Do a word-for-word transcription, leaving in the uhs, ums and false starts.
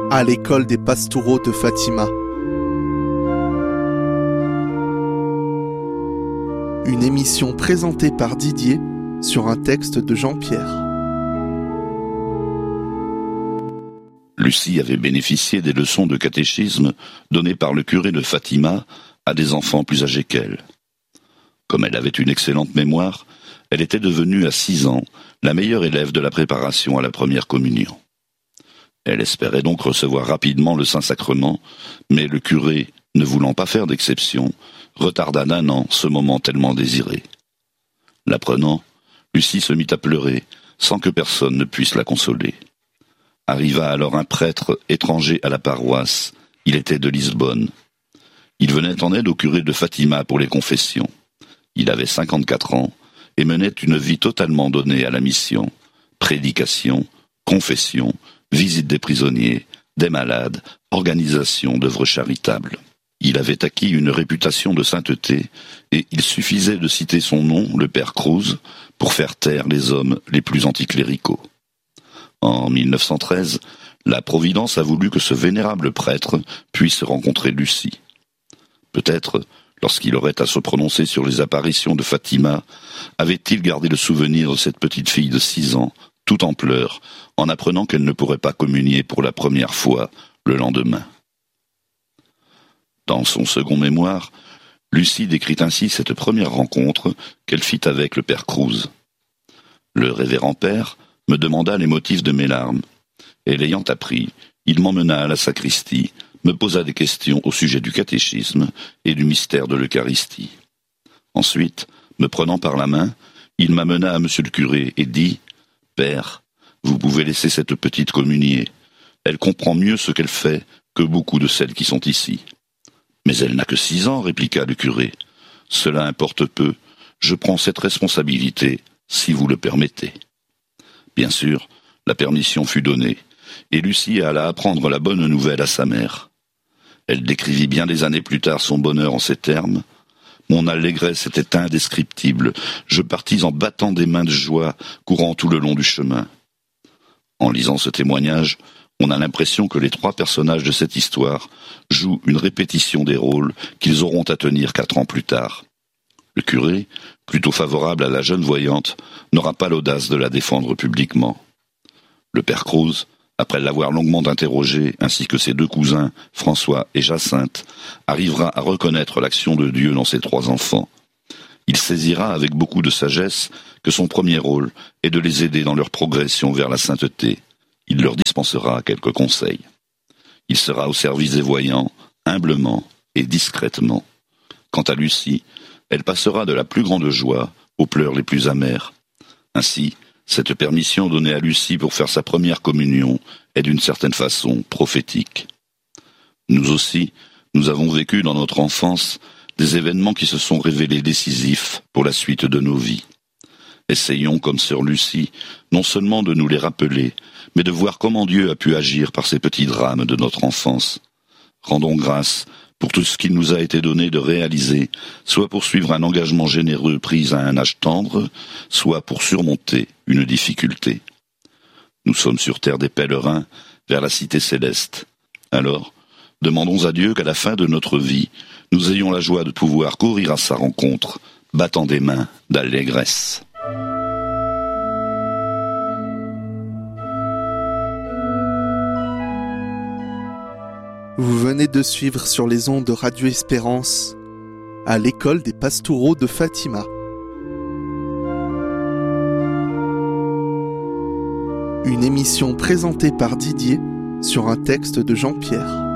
à l'école des Pastoureaux de Fatima. Une émission présentée par Didier sur un texte de Jean-Pierre. Lucie avait bénéficié des leçons de catéchisme données par le curé de Fatima à des enfants plus âgés qu'elle. Comme elle avait une excellente mémoire, elle était devenue à six ans la meilleure élève de la préparation à la première communion. Elle espérait donc recevoir rapidement le Saint-Sacrement, mais le curé, ne voulant pas faire d'exception, retarda d'un an ce moment tellement désiré. L'apprenant, Lucie se mit à pleurer, sans que personne ne puisse la consoler. Arriva alors un prêtre étranger à la paroisse. Il était de Lisbonne. Il venait en aide au curé de Fatima pour les confessions. Il avait cinquante-quatre ans et menait une vie totalement donnée à la mission. Prédication, confession, visite des prisonniers, des malades, organisation d'œuvres charitables. Il avait acquis une réputation de sainteté et il suffisait de citer son nom, le père Cruz, pour faire taire les hommes les plus anticléricaux. En mille neuf cent treize, la Providence a voulu que ce vénérable prêtre puisse rencontrer Lucie. Peut-être, lorsqu'il aurait à se prononcer sur les apparitions de Fatima, avait-il gardé le souvenir de cette petite fille de six ans, tout en pleurs, en apprenant qu'elle ne pourrait pas communier pour la première fois le lendemain. Dans son second mémoire, Lucie décrit ainsi cette première rencontre qu'elle fit avec le père Cruz. Le révérend père me demanda les motifs de mes larmes, et l'ayant appris, il m'emmena à la sacristie, me posa des questions au sujet du catéchisme et du mystère de l'Eucharistie. Ensuite, me prenant par la main, il m'amena à monsieur le curé et dit « Père, vous pouvez laisser cette petite communier. Elle comprend mieux ce qu'elle fait que beaucoup de celles qui sont ici. » « Mais elle n'a que six ans, répliqua le curé. « Cela importe peu. Je prends cette responsabilité, si vous le permettez. » Bien sûr, la permission fut donnée, et Lucie alla apprendre la bonne nouvelle à sa mère. Elle décrivit bien des années plus tard son bonheur en ces termes. « Mon allégresse était indescriptible. Je partis en battant des mains de joie, courant tout le long du chemin. » En lisant ce témoignage, on a l'impression que les trois personnages de cette histoire jouent une répétition des rôles qu'ils auront à tenir quatre ans plus tard. Le curé, plutôt favorable à la jeune voyante, n'aura pas l'audace de la défendre publiquement. Le père Cruz, après l'avoir longuement interrogé, ainsi que ses deux cousins, François et Jacinthe, arrivera à reconnaître l'action de Dieu dans ses trois enfants. Il saisira avec beaucoup de sagesse que son premier rôle est de les aider dans leur progression vers la sainteté. Il leur dispensera quelques conseils. Il sera au service des voyants, humblement et discrètement. Quant à Lucie, elle passera de la plus grande joie aux pleurs les plus amers. Ainsi, cette permission donnée à Lucie pour faire sa première communion est d'une certaine façon prophétique. Nous aussi, nous avons vécu dans notre enfance des événements qui se sont révélés décisifs pour la suite de nos vies. Essayons, comme sœur Lucie, non seulement de nous les rappeler, mais de voir comment Dieu a pu agir par ces petits drames de notre enfance. Rendons grâce pour tout ce qu'il nous a été donné de réaliser, soit pour suivre un engagement généreux pris à un âge tendre, soit pour surmonter une difficulté. Nous sommes sur terre des pèlerins vers la cité céleste. Alors, demandons à Dieu qu'à la fin de notre vie, nous ayons la joie de pouvoir courir à sa rencontre, battant des mains d'allégresse. Vous venez de suivre sur les ondes de Radio Espérance à l'école des Pastoureaux de Fatima. Une émission présentée par Didier sur un texte de Jean-Pierre.